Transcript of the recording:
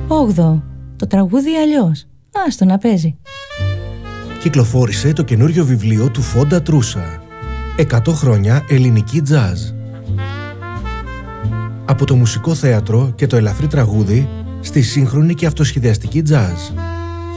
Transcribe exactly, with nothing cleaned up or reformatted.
Όγδοο. Το τραγούδι αλλιώς. Άστο να παίζει. Κυκλοφόρησε το καινούριο βιβλίο του Φόντα Τρούσα. εκατό χρόνια ελληνική τζάζ. Από το μουσικό θέατρο και το ελαφρύ τραγούδι στη σύγχρονη και αυτοσχεδιαστική τζάζ.